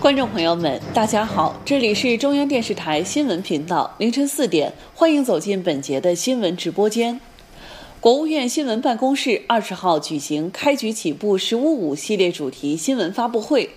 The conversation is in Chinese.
观众朋友们，大家好，这里是中央电视台新闻频道，凌晨4点，欢迎走进本节的新闻直播间。国务院新闻办公室20号举行开局起步“十五五”系列主题新闻发布会，